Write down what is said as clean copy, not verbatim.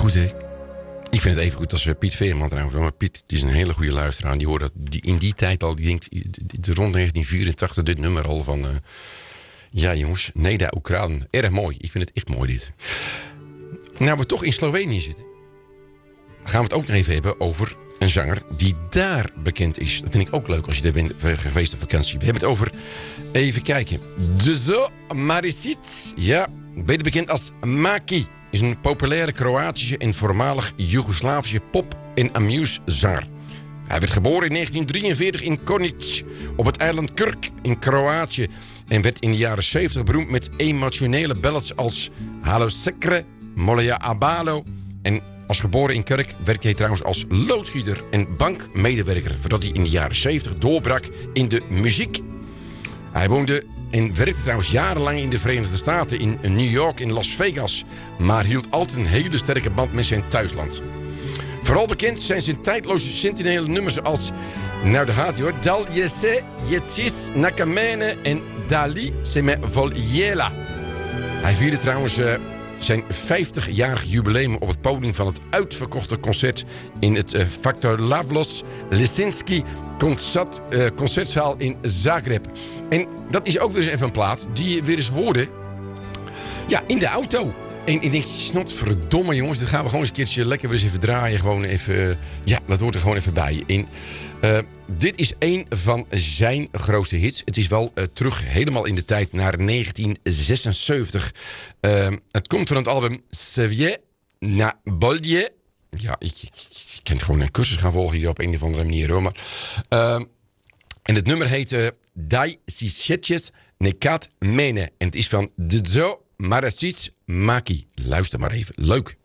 Goed, hè? Ik vind het even goed als Piet Veerman trouwens. Maar Piet die is een hele goede luisteraar. Die hoort dat in die tijd al. Die denkt rond 1984 dit nummer al van... ja jongens, Neda Oekran. Erg mooi. Ik vind het echt mooi dit. Nou, we toch in Slovenië zitten. Gaan we het ook nog even hebben over een zanger die daar bekend is. Dat vind ik ook leuk als je daar bent geweest op vakantie. We hebben het over... Even kijken. Dezo Marisic. Ja, beter bekend als Maki. Is een populaire Kroatische en voormalig Joegoslavische pop- en amuse-zanger. Hij werd geboren in 1943 in Kornic op het eiland Krk in Kroatië en werd in de jaren 70 beroemd met emotionele ballads als Halo Sekre, Moleja Abalo. En als geboren in Krk werkte hij trouwens als loodgieter en bankmedewerker, voordat hij in de jaren 70 doorbrak in de muziek. Hij woonde en werkte trouwens jarenlang in de Verenigde Staten, in New York en Las Vegas, maar hield altijd een hele sterke band met zijn thuisland. Vooral bekend zijn zijn tijdloze sentimentele nummers als... Nou, daar gaat hij hoor. Dal Jesse, Jetsis, Nakamene en Dali Seme Voljela. Hij vierde trouwens zijn 50-jarig jubileum op het podium van het uitverkochte concert in het Factor Lavlos Lesinski concertzaal in Zagreb. En dat is ook weer eens even een plaat die je weer eens hoorde. Ja, in de auto. En ik denk, snotverdomme jongens, dat gaan we gewoon eens een keertje lekker weer eens even draaien. Gewoon even, ja, dat hoort er gewoon even bij. En, dit is een van zijn grootste hits. Het is wel terug helemaal in de tijd naar 1976. Het komt van het album Sevje na Bolje. Ja, ik kan gewoon een cursus gaan volgen hier op een of andere manier hoor. Maar, en het nummer heet Dai Sisjetjes Nekat Mene. En het is van Dezo Marasic Maki. Luister maar even. Leuk.